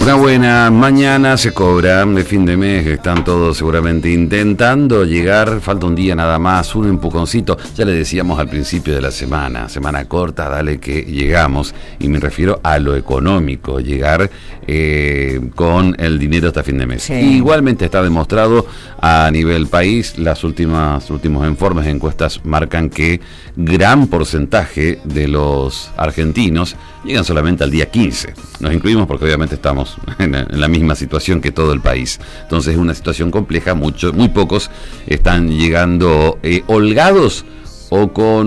Una buena mañana se cobra de fin de mes, están todos seguramente intentando llegar, falta un día nada más, un empujoncito, ya le decíamos al principio de la semana corta, dale que llegamos, y me refiero a lo económico, llegar con el dinero hasta fin de mes. Sí. Igualmente está demostrado a nivel país, los últimos informes, encuestas marcan que gran porcentaje de los argentinos llegan solamente al día 15. Nos incluimos porque obviamente estamos en la misma situación que todo el país. Entonces es una situación compleja, muy pocos están llegando holgados o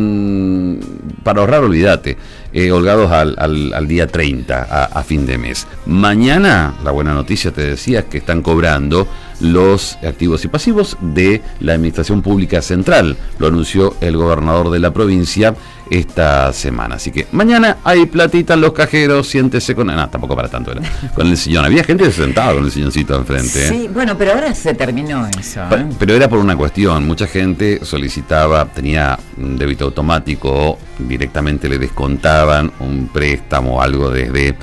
para ahorrar, olvídate, holgados al día 30, a fin de mes. Mañana, la buena noticia te decía, es que están cobrando los activos y pasivos de la Administración Pública Central. Lo anunció el gobernador de la provincia esta semana. Así que mañana hay platita en los cajeros, siéntese con... No, tampoco para tanto era. Con el sillón. Había gente sentada con el silloncito enfrente. Sí, bueno, pero ahora se terminó eso. Pero era por una cuestión. Mucha gente solicitaba, tenía un débito automático o directamente le descontaban un préstamo o algo desde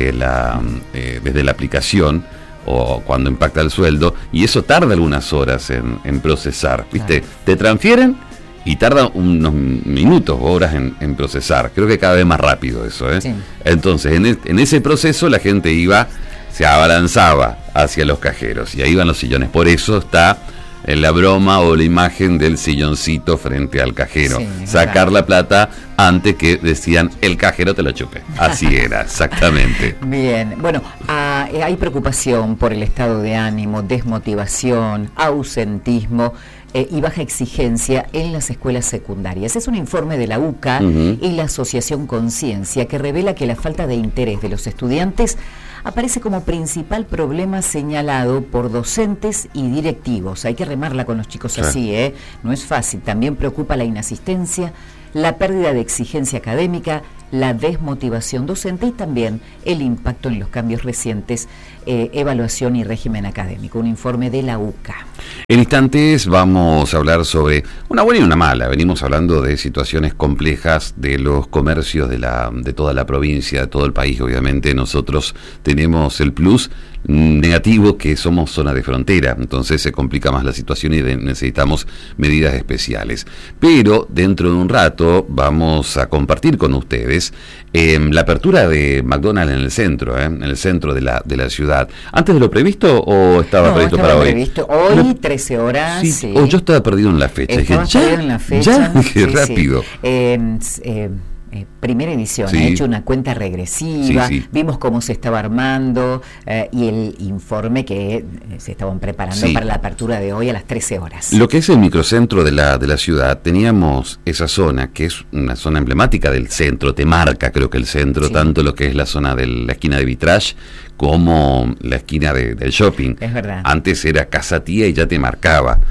la aplicación o cuando impacta el sueldo, y eso tarda algunas horas en procesar, ¿viste? Claro. Te transfieren y tarda unos minutos o horas en procesar. Creo que cada vez más rápido eso, ¿eh? Sí. Entonces, en ese proceso la gente se abalanzaba hacia los cajeros y ahí van los sillones. Por eso está en la broma o la imagen del silloncito frente al cajero. Sí, sacar verdad. La plata antes que decían el cajero te lo chupe. Así era, exactamente. Bien, bueno, hay preocupación por el estado de ánimo, desmotivación, ausentismo y baja exigencia en las escuelas secundarias. Es un informe de la UCA y la Asociación Conciencia que revela que la falta de interés de los estudiantes aparece como principal problema señalado por docentes y directivos. Hay que remarla con los chicos así, ¿eh? No es fácil. También preocupa la inasistencia, la pérdida de exigencia académica, la desmotivación docente y también el impacto en los cambios recientes, evaluación y régimen académico. Un informe de la UCA. En instantes vamos a hablar sobre una buena y una mala. Venimos hablando de situaciones complejas de los comercios de toda la provincia, de todo el país. Obviamente nosotros tenemos el plus negativo que somos zona de frontera, entonces se complica más la situación y necesitamos medidas especiales. Pero dentro de un rato vamos a compartir con ustedes la apertura de McDonald's en el centro de la ciudad. ¿Antes de lo previsto o estaba previsto para hoy? Previsto hoy, 13 horas. Sí, sí. Yo estaba perdido en la fecha. Estaba perdido en la fecha. Ya, qué rápido. Sí. Primera edición, ha hecho una cuenta regresiva, vimos cómo se estaba armando y el informe que se estaban preparando para la apertura de hoy a las 13 horas. Lo que es el microcentro de la ciudad, teníamos esa zona, que es una zona emblemática del centro, te marca creo que el centro, tanto lo que es la zona de la esquina de Vitrage como la esquina del shopping. Es verdad. Antes era Casa Tía y ya te marcaba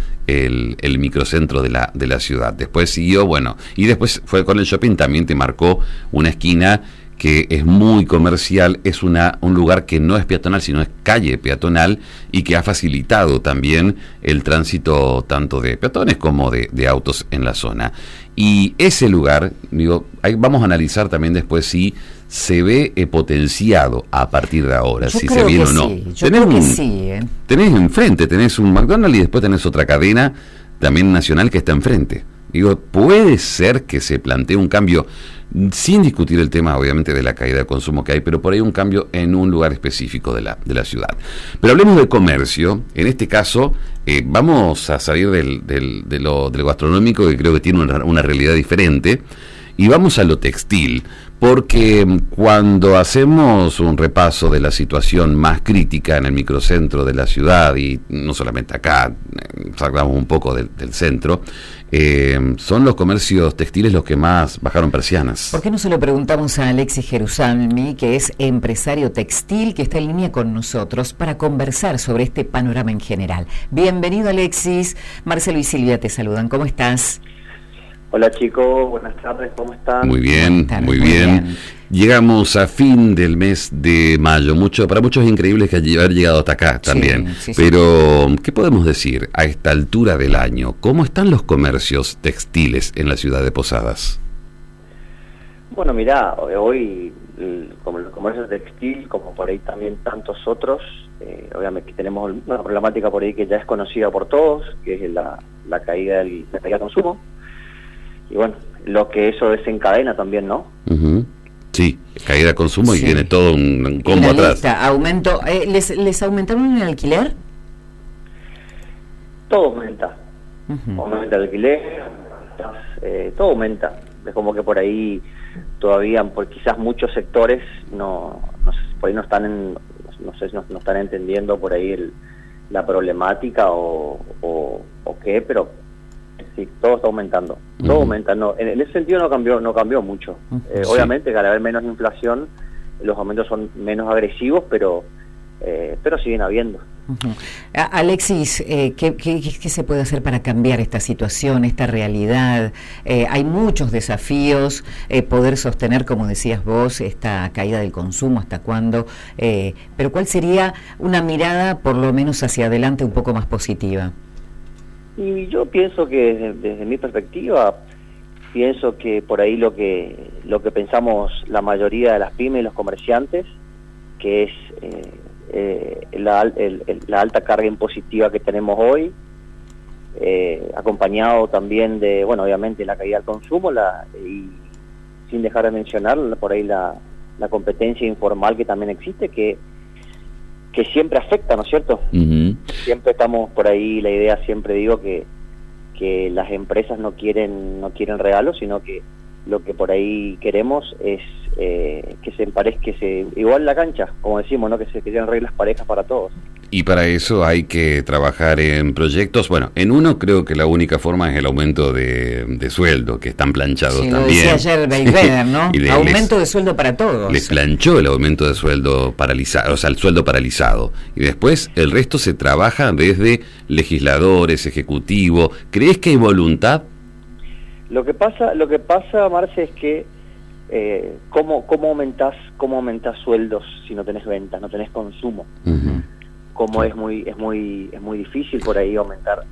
el microcentro de la ciudad. Después siguió, y después fue con el shopping, también te marcó una esquina que es muy comercial, es un lugar que no es peatonal, sino es calle peatonal y que ha facilitado también el tránsito tanto de peatones como de autos en la zona. Y ese lugar, vamos a analizar también después si se ve potenciado a partir de ahora, si se viene o no. Sí. Yo creo que sí. Tenés enfrente, tenés un McDonald's y después tenés otra cadena también nacional que está enfrente. Puede ser que se plantee un cambio, sin discutir el tema obviamente de la caída de consumo que hay, pero por ahí un cambio en un lugar específico de la ciudad. Pero hablemos de comercio. En este caso vamos a salir de lo gastronómico, que creo que tiene una realidad diferente, y vamos a lo textil, porque cuando hacemos un repaso de la situación más crítica en el microcentro de la ciudad, y no solamente acá, sacamos un poco del centro, son los comercios textiles los que más bajaron persianas. ¿Por qué no se lo preguntamos a Alexis Jerusalmi, que es empresario textil, que está en línea con nosotros para conversar sobre este panorama en general? Bienvenido, Alexis. Marcelo y Silvia te saludan. ¿Cómo estás? Hola chicos, buenas tardes, ¿cómo están? Muy bien, muy bien. Llegamos a fin del mes de mayo. Para muchos es increíble que haber llegado hasta acá también. Sí. Pero, ¿qué podemos decir a esta altura del año? ¿Cómo están los comercios textiles en la ciudad de Posadas? Bueno, mirá, hoy como el comercio textil, como por ahí también tantos otros. Obviamente tenemos una problemática por ahí que ya es conocida por todos, que es la caída del consumo. Y bueno, lo que eso desencadena también, ¿no? Uh-huh. Sí, caída de consumo Sí. y tiene todo un combo atrás. Lista, aumento. ¿Les aumentaron el alquiler? Todo aumenta. Uh-huh. Aumenta el alquiler, todo aumenta. Es como que por ahí todavía, por quizás muchos sectores no sé, por ahí no están no están entendiendo por ahí la problemática o qué, pero sí, todo está aumentando. Todo aumenta. No, en ese sentido no cambió mucho. Sí. Obviamente, que al haber menos inflación, los aumentos son menos agresivos, pero siguen habiendo. Uh-huh. Alexis, ¿qué se puede hacer para cambiar esta situación, esta realidad? Hay muchos desafíos, poder sostener, como decías vos, esta caída del consumo, ¿hasta cuándo? Pero ¿cuál sería una mirada, por lo menos hacia adelante, un poco más positiva? Y yo pienso que desde mi perspectiva, pienso que por ahí lo que pensamos la mayoría de las pymes y los comerciantes, que es la alta carga impositiva que tenemos hoy, acompañado también de, bueno, obviamente la caída del consumo, y sin dejar de mencionar por ahí la competencia informal que también existe, que siempre afecta, ¿no es cierto? Uh-huh. Siempre estamos por ahí, la idea siempre digo que las empresas no quieren regalos, sino que lo que por ahí queremos es que se emparezca, igual la cancha, como decimos, ¿no? Que se queden reglas parejas para todos. Y para eso hay que trabajar en proyectos. Bueno, en uno creo que la única forma es el aumento de sueldo, que están planchados Sí, también. lo decía ayer Beigbeder, ¿no? Y Aumento de sueldo para todos. Les planchó el aumento de sueldo paralizado, o sea, el sueldo paralizado. Y después el resto se trabaja desde legisladores, ejecutivo. ¿Crees que hay voluntad? Lo que pasa, Marce, es que ¿cómo aumentás sueldos si no tenés ventas, no tenés consumo? Uh-huh. Como es muy difícil por ahí aumentar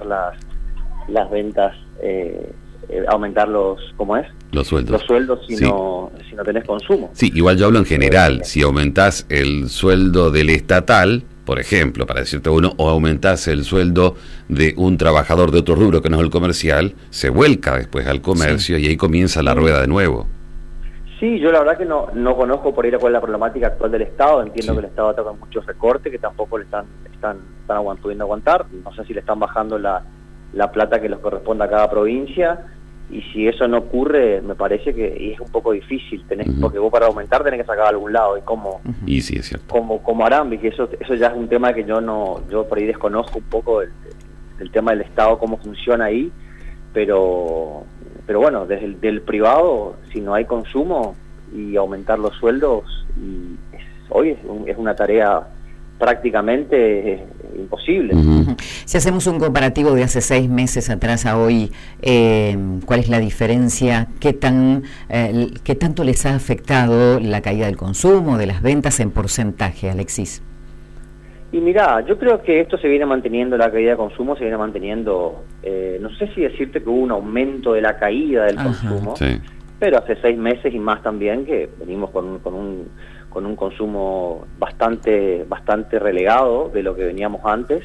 las ventas, aumentar los sueldos si Sí. no tenés consumo. Sí, igual yo hablo en general. Si aumentás el sueldo del estatal, por ejemplo, para decirte uno, o aumentás el sueldo de un trabajador de otro rubro que no es el comercial, se vuelca después al comercio, sí. Y ahí comienza la rueda de nuevo. Sí, yo la verdad que no conozco por ahí cuál es la problemática actual del Estado. Entiendo Sí. que el Estado está con muchos recortes que tampoco le están pudiendo aguantar. No sé si le están bajando la plata que les corresponde a cada provincia. Y si eso no ocurre, me parece que es un poco difícil, porque vos para aumentar tenés que sacar a algún lado, y Y sí, es cierto. como harán, que eso ya es un tema que yo por ahí desconozco un poco el tema del Estado, cómo funciona ahí, pero bueno, desde el privado, si no hay consumo y aumentar los sueldos, hoy es una tarea prácticamente imposible. Uh-huh. Si hacemos un comparativo de hace 6 meses atrás a hoy, ¿cuál es la diferencia? ¿Qué tanto les ha afectado la caída del consumo, de las ventas en porcentaje, Alexis? Y mirá, yo creo que esto se viene manteniendo, la caída de consumo se viene manteniendo, no sé si decirte que hubo un aumento de la caída del consumo, Sí. pero hace 6 meses y más también que venimos con un consumo bastante relegado de lo que veníamos antes,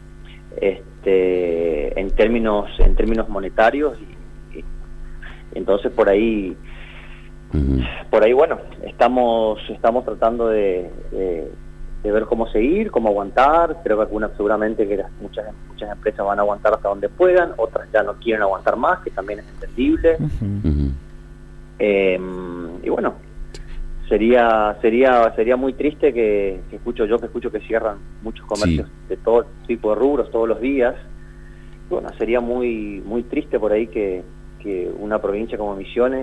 en términos monetarios, y entonces por ahí bueno, estamos tratando de ver cómo seguir, cómo aguantar. Creo que seguramente que muchas empresas van a aguantar hasta donde puedan, otras ya no quieren aguantar más, que también es entendible. Uh-huh. Y bueno, sería muy triste que escucho que cierran muchos comercios, sí, de todo tipo de rubros todos los días. Bueno, sería muy triste por ahí que una provincia como Misiones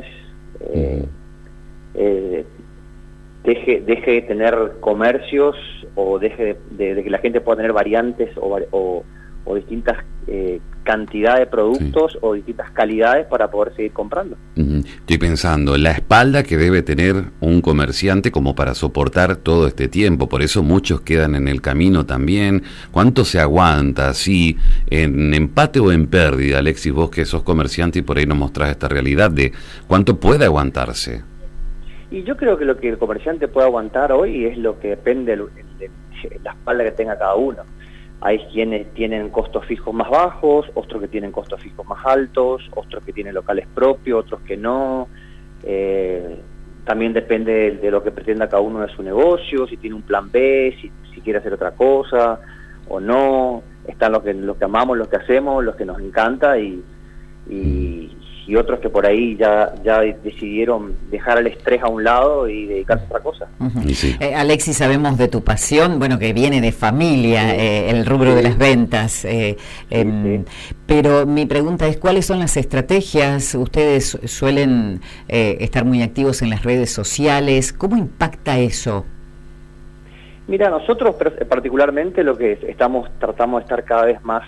deje de tener comercios, o deje de que la gente pueda tener variantes o distintas cantidad de productos, sí, o distintas calidades para poder seguir comprando. Estoy pensando en la espalda que debe tener un comerciante como para soportar todo este tiempo. Por eso muchos quedan en el camino también. ¿Cuánto se aguanta? ¿Sí, en empate o en pérdida? Alexis, vos que sos comerciante y por ahí nos mostrás esta realidad de cuánto puede aguantarse. Y yo creo que lo que el comerciante puede aguantar hoy es lo que depende de la espalda que tenga cada uno. Hay quienes tienen costos fijos más bajos, otros que tienen costos fijos más altos, otros que tienen locales propios, otros que no. También depende de lo que pretenda cada uno de su negocio, si tiene un plan B, si quiere hacer otra cosa o no. Están los que amamos, los que hacemos, los que nos encanta y otros que por ahí ya decidieron dejar el estrés a un lado y dedicarse a otra cosa. Uh-huh. Sí. Alexis, sabemos de tu pasión, bueno, que viene de familia, el rubro de las ventas, sí. Pero mi pregunta es, ¿cuáles son las estrategias? Ustedes suelen estar muy activos en las redes sociales, ¿cómo impacta eso? Mira, nosotros particularmente lo que tratamos de estar cada vez más...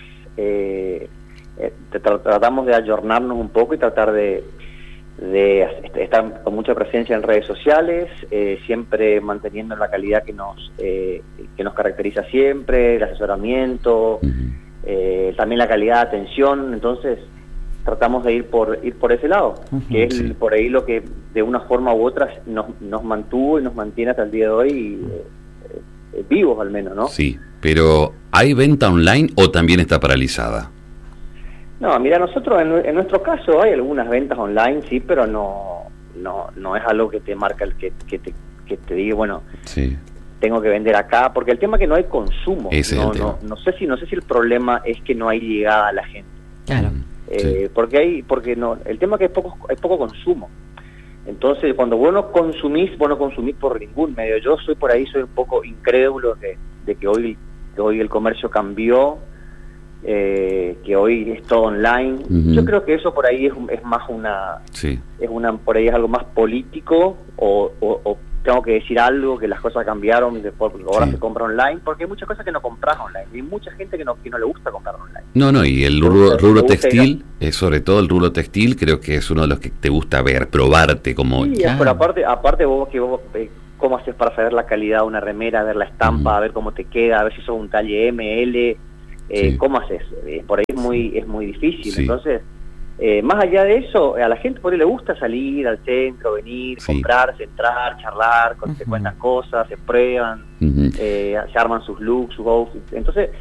tratamos de ayornarnos un poco y tratar de estar con mucha presencia en redes sociales, siempre manteniendo la calidad que nos caracteriza siempre, el asesoramiento, también la calidad de atención. Entonces tratamos de ir por ese lado, que es por ahí lo que de una forma u otra nos mantuvo y nos mantiene hasta el día de hoy vivos al menos, ¿no? Sí, pero ¿hay venta online o también está paralizada? No, mira, nosotros en nuestro caso hay algunas ventas online, sí, pero no es algo que te marca que te diga, bueno, sí, tengo que vender acá, porque el tema es que no hay consumo. No sé si el problema es que no hay llegada a la gente. Claro. Sí. Porque el tema es que hay poco consumo. Entonces, cuando vos no consumís por ningún medio. Yo soy un poco incrédulo de que hoy el comercio cambió. Que hoy es todo online. Yo creo que eso por ahí es más por ahí es algo más político o tengo que decir algo, que las cosas cambiaron y después ahora se compra online, porque hay muchas cosas que no compras online y hay mucha gente que no le gusta comprar online. Y el rubro textil, sobre todo el rubro textil, creo que es uno de los que te gusta ver, probarte como... Sí, pero aparte vos cómo haces para saber la calidad de una remera, ver la estampa, a ver cómo te queda, a ver si sos un talle M, L... ¿Cómo haces? Por ahí es muy difícil. Sí. Entonces, más allá de eso, a la gente por ahí le gusta salir al centro, venir, comprarse, entrar, charlar, se cuentan cosas, se prueban, se arman sus looks, sus outfits. Entonces,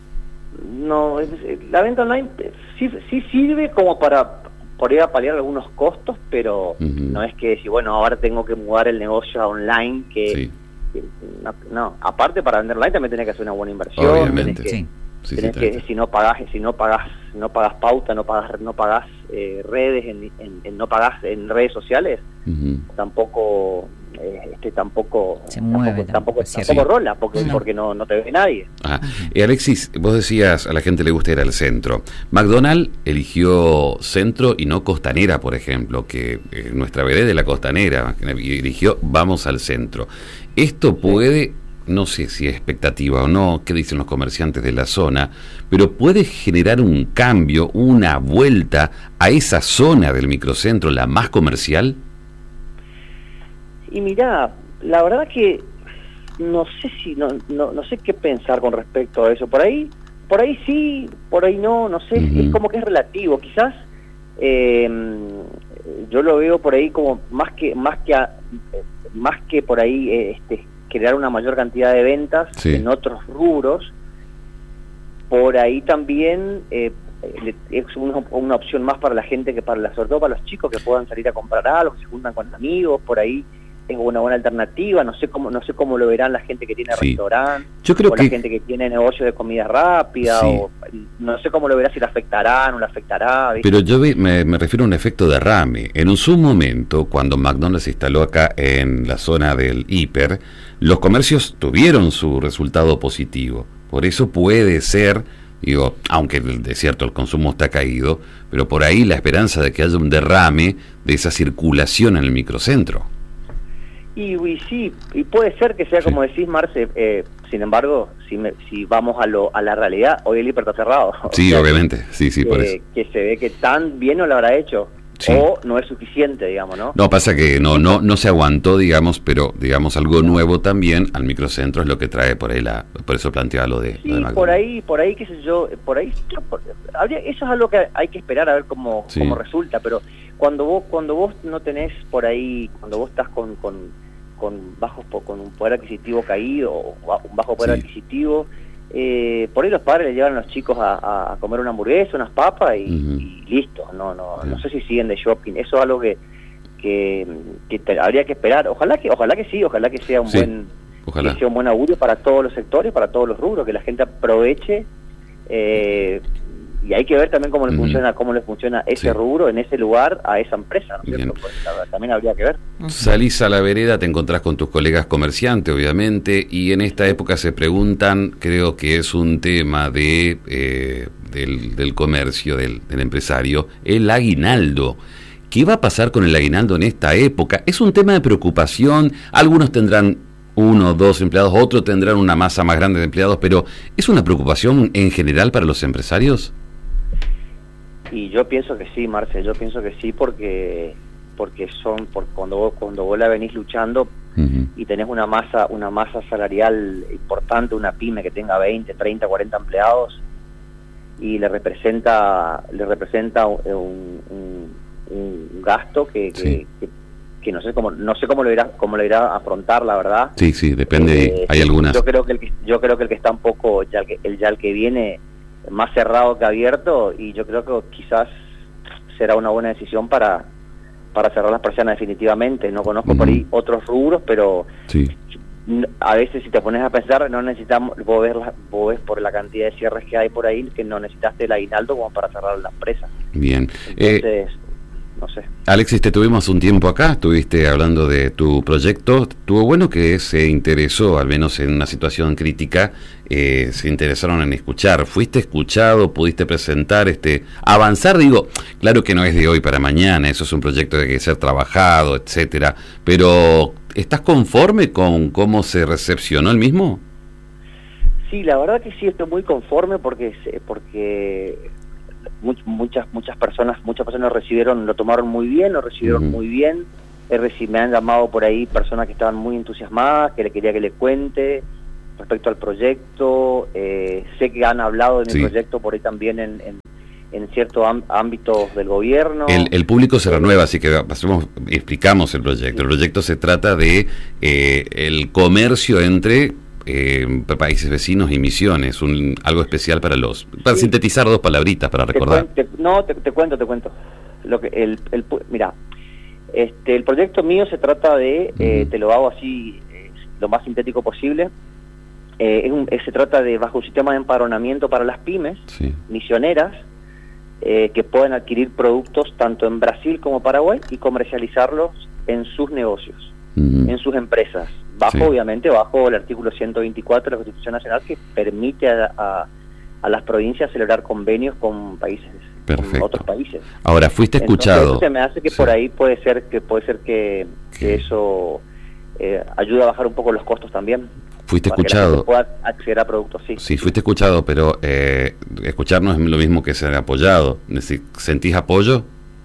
la venta online sí sirve como para paliar algunos costos, pero no es que decir, bueno, ahora tengo que mudar el negocio a online, no. Aparte, para vender online también tenés que hacer una buena inversión. Obviamente, tenés que, si no pagás pauta, no pagás redes, no pagás en redes sociales, tampoco rola, porque no te ve nadie. Alexis, vos decías, a la gente le gusta ir al centro. McDonald's eligió centro y no Costanera, por ejemplo, que nuestra vereda de la Costanera, eligió vamos al centro. Esto puede... No sé si es expectativa o no, qué dicen los comerciantes de la zona, pero puede generar un cambio, una vuelta a esa zona del microcentro, la más comercial. Y mirá, la verdad que no sé qué pensar con respecto a eso. Por ahí sí, por ahí no sé, es como que es relativo. Quizás yo lo veo por ahí como más que por ahí crear una mayor cantidad de ventas en otros rubros. Por ahí también es una opción más para la gente, sobre todo para los chicos que puedan salir a comprar algo, que se juntan con amigos. Por ahí es una buena alternativa. No sé cómo lo verán la gente que tiene restaurante, la gente que tiene negocio de comida rápida, o no sé cómo lo verá, si le afectará, no le afectará, ¿viste? Pero yo me refiero a un efecto derrame. En su momento, cuando McDonald's se instaló acá en la zona del hiper, los comercios tuvieron su resultado positivo. Por eso puede ser, aunque de cierto el consumo está caído, pero por ahí la esperanza de que haya un derrame de esa circulación en el microcentro. Y sí, y puede ser que sea como decís, Marce, sin embargo, si vamos a la realidad, hoy el hiper está cerrado. Sí, obviamente, sí, por eso. Que se ve que tan bien no lo habrá hecho. O no es suficiente, digamos, ¿no? No, pasa que no se aguantó, digamos, pero digamos algo nuevo también al microcentro es lo que trae por ahí por eso planteaba lo de McDonald's. por ahí qué sé yo, eso es algo que hay que esperar a ver cómo resulta, pero cuando vos no tenés por ahí, cuando vos estás con un poder adquisitivo caído, o un bajo poder adquisitivo, por ahí los padres le llevan a los chicos a comer una hamburguesa, unas papas y listo. No sé si siguen de shopping. Eso es algo que habría que esperar. Ojalá que sí, ojalá que sea un buen augurio para todos los sectores, para todos los rubros, que la gente aproveche. Y hay que ver también cómo le funciona ese rubro en ese lugar a esa empresa, ¿no es cierto? Pues, también habría que ver. Salís a la vereda, te encontrás con tus colegas comerciantes, obviamente, y en esta época se preguntan, creo que es un tema del comercio, del empresario, el aguinaldo. ¿Qué va a pasar con el aguinaldo en esta época? Es un tema de preocupación. Algunos tendrán 1 o 2 empleados, otros tendrán una masa más grande de empleados, pero ¿es una preocupación en general para los empresarios? Y yo pienso que sí, Marce, porque cuando vos la venís luchando y tenés una masa salarial importante, una pyme que tenga 20, 30, 40 empleados y le representa un gasto que no sé cómo lo irá a afrontar, la verdad. Sí, depende, hay algunas. Yo creo que el que está un poco el que viene más cerrado que abierto, y yo creo que quizás será una buena decisión para cerrar las persianas definitivamente. No conozco por ahí otros rubros, pero a veces si te pones a pensar, no necesitamos, vos ves por la cantidad de cierres que hay por ahí, que no necesitaste el aguinaldo como para cerrar la empresa. Bien. Entonces, no sé. Alexis, te tuvimos un tiempo acá, estuviste hablando de tu proyecto. Estuvo bueno que se interesó, al menos en una situación crítica, se interesaron en escuchar. ¿Fuiste escuchado? ¿Pudiste presentar, avanzar? Digo, claro que no es de hoy para mañana, eso es un proyecto que hay que ser trabajado, etcétera, pero ¿estás conforme con cómo se recepcionó el mismo? Sí, la verdad que sí, estoy muy conforme porque muchas personas lo tomaron muy bien, muy bien. Me han llamado por ahí personas que estaban muy entusiasmadas, que le quería que le cuente respecto al proyecto. Sé que han hablado de mi proyecto por ahí también en ciertos ámbitos del gobierno. El público se renueva, así que explicamos el proyecto. El proyecto se trata de el comercio entre países vecinos y Misiones, algo especial para sintetizar 2 palabritas para recordar. Te cuento. Mira, el proyecto mío se trata de, te lo hago así, lo más sintético posible. Se trata de bajo un sistema de empadronamiento para las pymes misioneras que pueden adquirir productos tanto en Brasil como Paraguay y comercializarlos en sus negocios, en sus empresas. Obviamente, bajo el artículo 124 de la Constitución Nacional, que permite a las provincias celebrar convenios con otros países. Ahora, fuiste escuchado. Entonces, se me hace que por ahí puede ser que eso ayuda a bajar un poco los costos también. Fuiste escuchado. Para que la gente pueda acceder a productos, Sí, fuiste escuchado, pero escuchar no es lo mismo que ser apoyado. Es decir, ¿sentís apoyo?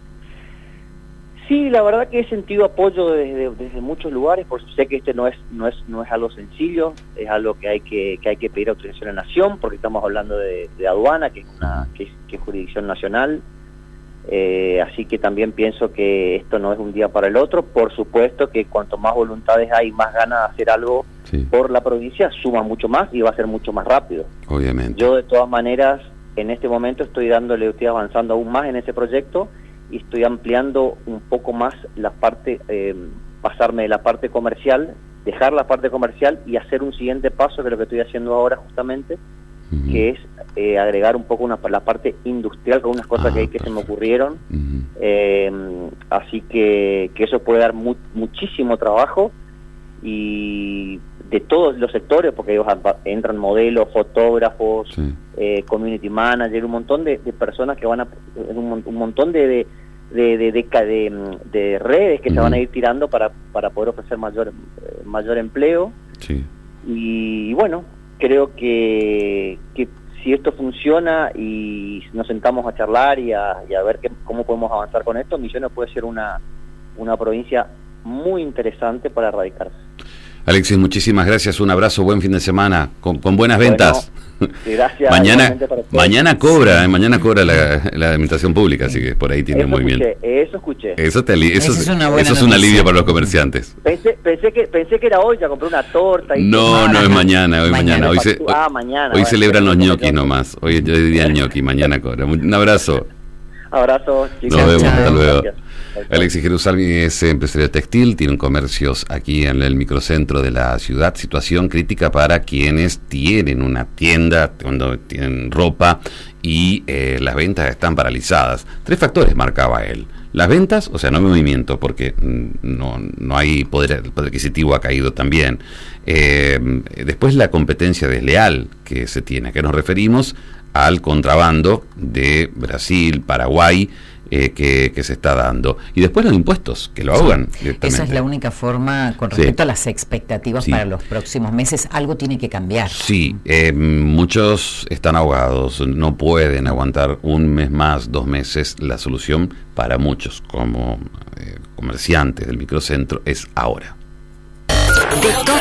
Sí, la verdad que he sentido apoyo desde muchos lugares, porque sé que no es algo sencillo, es algo que hay que pedir autorización a la Nación, porque estamos hablando de aduana, que es jurisdicción nacional. Así que también pienso que esto no es un día para el otro. Por supuesto que cuanto más voluntades hay, más ganas de hacer algo por la provincia, suma mucho más y va a ser mucho más rápido. Obviamente. Yo de todas maneras, en este momento estoy avanzando aún más en ese proyecto y estoy ampliando un poco más la parte, pasarme de la parte comercial, dejar la parte comercial y hacer un siguiente paso, que es lo que estoy haciendo ahora justamente, que es agregar un poco la parte industrial con unas cosas que se me ocurrieron. Así que eso puede dar muchísimo trabajo, y de todos los sectores, porque ellos entran modelos, fotógrafos, community manager, un montón de personas que van a un montón de redes que se van a ir tirando para poder ofrecer mayor empleo. Y bueno, creo que si esto funciona y nos sentamos a charlar y a ver cómo podemos avanzar con esto, Misiones puede ser una provincia muy interesante para radicarse. Alexis, muchísimas gracias, un abrazo, buen fin de semana, con buenas ventas. Gracias. Mañana cobra, mañana cobra la administración pública, así que por ahí tiene movimiento. Eso escuché. Eso es un alivio para los comerciantes. Pensé que era hoy, ya compré una torta. Y no es mañana, mañana. Mañana. Hoy celebran los ñoquis nomás. Hoy es el día del ñoqui, mañana cobra. Un abrazo. Abrazo, chicos. Nos vemos, hasta luego. Alexis Gerusalmi es empresario textil, tiene un comercios aquí en el microcentro de la ciudad. Situación crítica para quienes tienen una tienda, cuando tienen ropa y las ventas están paralizadas. 3 factores marcaba él. Las ventas, o sea, no hay movimiento porque no hay poder adquisitivo, ha caído también. Después la competencia desleal que se tiene, ¿a qué nos referimos? Al contrabando de Brasil, Paraguay, que se está dando. Y después los impuestos, que lo ahogan directamente. Esa es la única forma, con respecto a las expectativas para los próximos meses, algo tiene que cambiar. Sí, muchos están ahogados, no pueden aguantar un mes más, 2 meses. La solución para muchos, como comerciantes del microcentro, es ahora. De todo